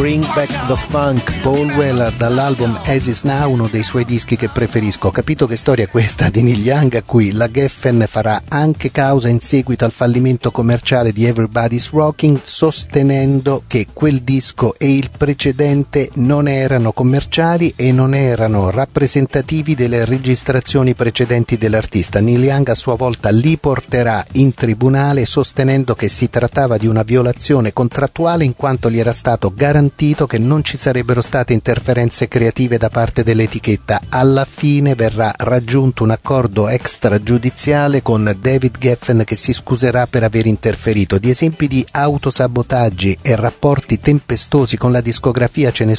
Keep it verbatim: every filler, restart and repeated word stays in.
Bring Back the Funk, Paul Weller, dall'album As Is Now, uno dei suoi dischi che preferisco. Ho capito che storia è questa di Neil Young, a cui la Geffen farà anche causa in seguito al fallimento commerciale di Everybody's Rocking, sostenendo che quel disco e il precedente non erano commerciali e non erano rappresentativi delle registrazioni precedenti dell'artista. Neil Young a sua volta li porterà in tribunale sostenendo che si trattava di una violazione contrattuale in quanto gli era stato garantito che non ci sarebbero state interferenze creative da parte dell'etichetta. Alla fine verrà raggiunto un accordo extragiudiziale con David Geffen che si scuserà per aver interferito. Di esempi di autosabotaggi e rapporti tempestosi con la discografia ce ne